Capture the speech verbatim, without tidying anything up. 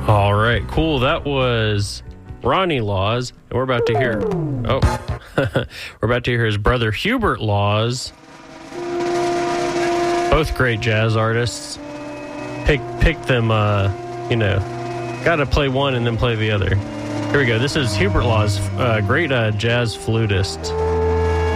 All right, cool. That was Ronnie Laws. And we're about to hear, oh, we're about to hear his brother Hubert Laws. Both great jazz artists. Pick, pick them, uh, you know, got to play one and then play the other. Here we go. This is Hubert Laws, uh, great uh, jazz flutist.